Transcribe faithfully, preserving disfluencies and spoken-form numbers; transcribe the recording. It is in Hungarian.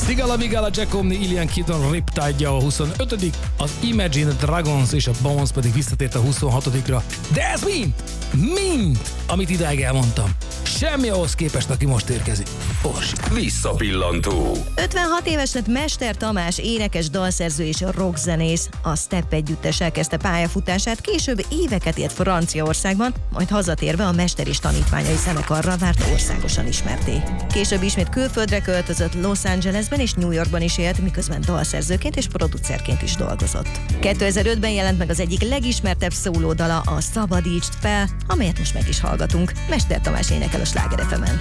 Sigala Vigala, Jack Omni, Ilian Keaton, Riptide-ja a huszonötödik, az Imagine Dragons és a Bones pedig visszatért a huszonhatodikra. De ez mind, mind, amit idáig elmondtam. Semmi ahhoz képest, aki most érkezik. Orsi. Visszapillantó. ötvenhat éves lett Mester Tamás, énekes, dalszerző és rockzenész. A Step együttessel kezdte pályafutását, később éveket élt Franciaországban, majd hazatérve a Mester és tanítványai zenekarra várt országosan ismerté. Később ismét külföldre költözött, Los Angelesben és New Yorkban is élt, miközben dalszerzőként és producerként is dolgozott. kétezer-ötben jelent meg az egyik legismertebb szólódala, a Szabadítsd fel, amelyet most meg is hallgatunk. Mester Tamás énekel a Sláger ef emen.